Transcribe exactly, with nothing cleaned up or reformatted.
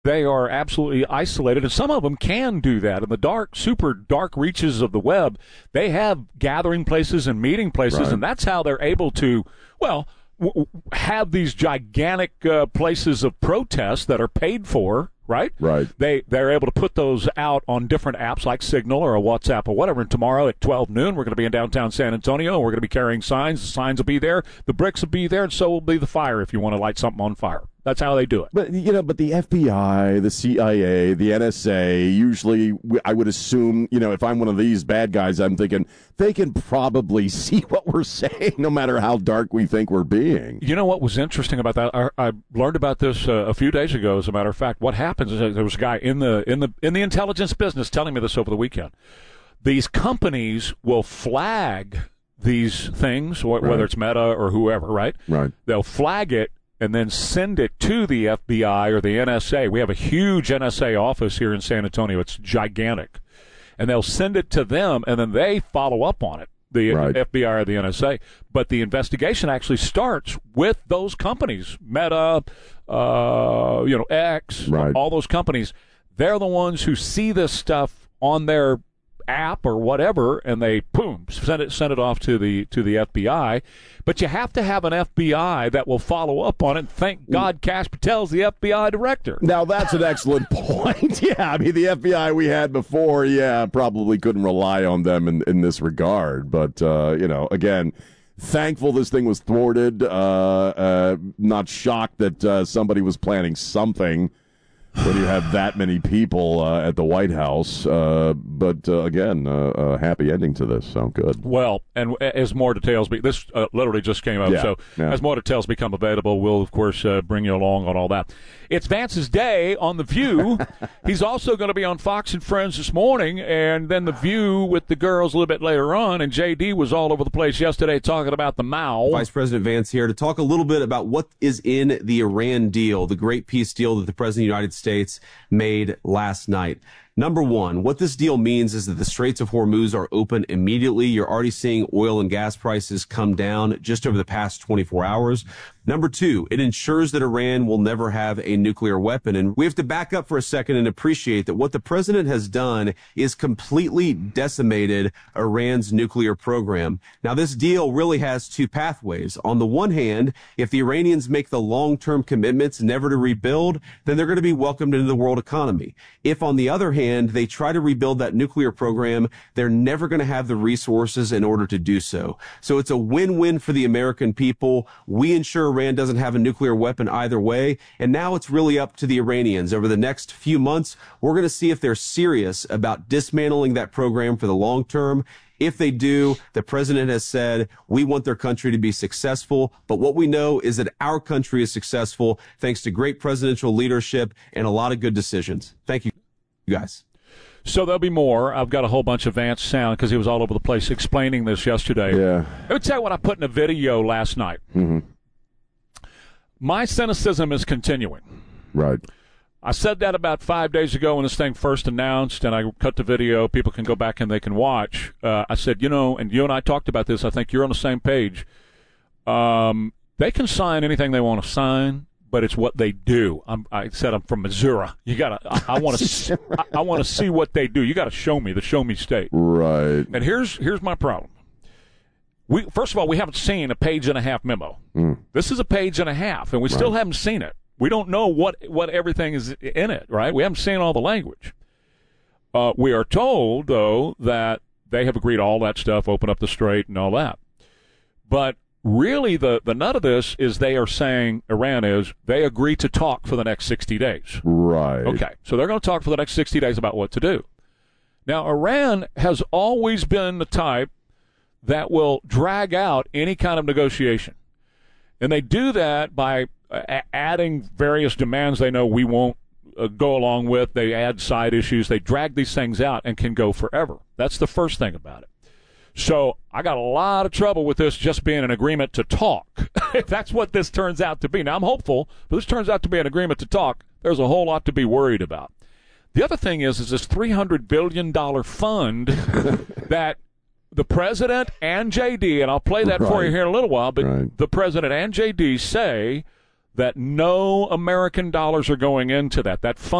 They are absolutely isolated, and some of them can do that. In the dark, super dark reaches of the web, they have gathering places and meeting places, right. and that's how they're able to, well, w- have these gigantic uh, places of protest that are paid for, right? Right. They, they're able to put those out on different apps like Signal or a WhatsApp or whatever, and tomorrow at twelve noon, we're going to be in downtown San Antonio, and we're going to be carrying signs. The signs will be there, the bricks will be there, and so will be the fire if you want to light something on fire. That's how they do it. But, you know, but the F B I, the C I A, the N S A, usually I would assume, you know, if I'm one of these bad guys, I'm thinking they can probably see what we're saying no matter how dark we think we're being. You know what was interesting about that? I, I learned about this uh, a few days ago, as a matter of fact. What happens is there was a guy in the in the in the intelligence business telling me this over the weekend. These companies will flag these things, whether right. it's Meta or whoever, right? Right. They'll flag it and then send it to the F B I or the N S A. We have a huge N S A office here in San Antonio. It's gigantic. And they'll send it to them, and then they follow up on it, the right. F B I or the N S A. But the investigation actually starts with those companies, Meta, uh, you know, X, right. all those companies. They're the ones who see this stuff on their app or whatever, and they boom send it send it off to the to the F B I. But you have to have an F B I that will follow up on it. Thank God Kash Patel's the F B I director. Now that's an excellent point. Yeah, I mean the F B I we had before, yeah, probably couldn't rely on them in, in this regard. But uh, you know, again, thankful this thing was thwarted. Uh, uh, not shocked that uh, somebody was planning something when you have that many people uh, at the White House. Uh, but, uh, again, uh, a happy ending to this. So good. Well, and as more details, be, this uh, literally just came up, yeah, so yeah. as more details become available, we'll, of course, uh, bring you along on all that. It's Vance's day on The View. He's also going to be on Fox and Friends this morning, and then The View with the girls a little bit later on, and J D was all over the place yesterday talking about the Mao. Vice President Vance here to talk a little bit about what is in the Iran deal, the great peace deal that the President of the United States made last night. Number one, what this deal means is that the Straits of Hormuz are open immediately. You're already seeing oil and gas prices come down just over the past twenty-four hours. Number two, it ensures that Iran will never have a nuclear weapon. And we have to back up for a second and appreciate that what the president has done is completely decimated Iran's nuclear program. Now, this deal really has two pathways. On the one hand, if the Iranians make the long-term commitments never to rebuild, then they're going to be welcomed into the world economy. If, on the other hand, they try to rebuild that nuclear program, they're never going to have the resources in order to do so. So it's a win-win for the American people. We ensure Iran doesn't have a nuclear weapon either way. And now it's really up to the Iranians. Over the next few months, we're going to see if they're serious about dismantling that program for the long term. If they do, the president has said, we want their country to be successful. But what we know is that our country is successful thanks to great presidential leadership and a lot of good decisions. Thank you, guys. So there'll be more. I've got a whole bunch of Vance sound because he was all over the place explaining this yesterday. Yeah. Let me tell you what I put in a video last night. Mm-hmm. My cynicism is continuing. Right. I said that about five days ago when this thing first announced, and I cut the video. People can go back and they can watch. Uh, I said, you know, and you and I talked about this. I think you're on the same page. Um, they can sign anything they want to sign, but it's what they do. I'm, I said I'm from Missouri. You gotta. I, I want to. I, I want to see what they do. You got to show me the show me state. Right. And here's here's my problem. We first of all, we haven't seen a page and a half memo. Mm. This is a page and a half, and we right. still haven't seen it. We don't know what, what everything is in it, right? We haven't seen all the language. Uh, we are told, though, that they have agreed to all that stuff, open up the strait and all that. But really, the, the nut of this is they are saying, Iran is, they agree to talk for the next sixty days. Right. Okay, so they're going to talk for the next sixty days about what to do. Now, Iran has always been the type that will drag out any kind of negotiation. And they do that by uh, adding various demands they know we won't uh, go along with. They add side issues. They drag these things out and can go forever. That's the first thing about it. So I got a lot of trouble with this just being an agreement to talk. If that's what this turns out to be. Now, I'm hopeful, but this turns out to be an agreement to talk. There's a whole lot to be worried about. The other thing is, is this three hundred billion dollars fund that the president and J D, and I'll play that right. for you here in a little while, but right. the president and J D say that no American dollars are going into that. That fund